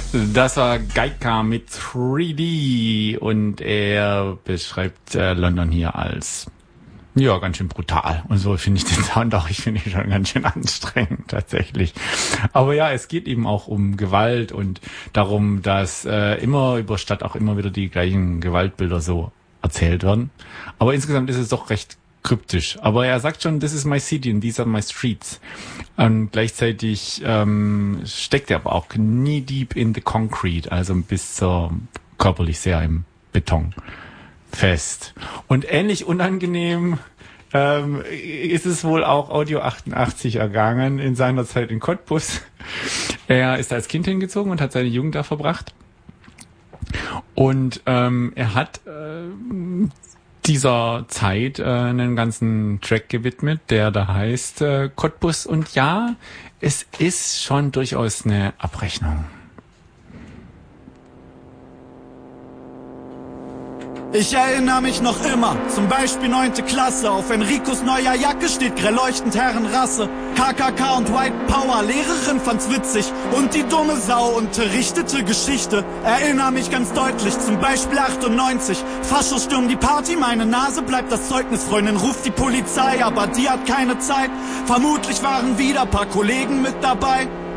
Das war Gaika mit 3D und er beschreibt London hier als ganz schön brutal. Und so finde ich den Sound auch, ich finde ihn schon ganz schön anstrengend tatsächlich. Aber ja, es geht eben auch um Gewalt und darum, dass immer über Stadt auch immer wieder die gleichen Gewaltbilder so erzählt werden. Aber insgesamt ist es doch recht kryptisch. Aber er sagt schon, this is my city and these are my streets. Und gleichzeitig steckt er aber auch knee deep in the concrete, also bis zur körperlich sehr im Beton fest. Und ähnlich unangenehm ist es wohl auch Audio 88 ergangen in seiner Zeit in Cottbus. Er ist als Kind hingezogen und hat seine Jugend da verbracht. Und er hat dieser Zeit einen ganzen Track gewidmet, der da heißt Cottbus. Und ja, es ist schon durchaus eine Abrechnung. Ich erinnere mich noch immer, zum Beispiel 9. Klasse, auf Enricos neuer Jacke steht grell leuchtend Herrenrasse. KKK und White Power, Lehrerin fand's witzig und die dumme Sau unterrichtete Geschichte. Erinnere mich ganz deutlich, zum Beispiel 98, Faschos stürmen die Party, meine Nase bleibt das Zeugnis, Freundin ruft die Polizei, aber die hat keine Zeit. Vermutlich waren wieder paar Kollegen mit dabei.